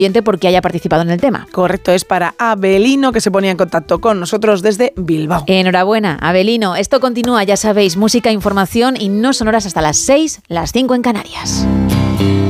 porque haya participado en el tema. Correcto, es para Abelino, que se ponía en contacto con nosotros desde Bilbao. Enhorabuena, Abelino. Esto continúa, ya sabéis, música, información y no sonoras hasta las 6, las 5 en Canarias.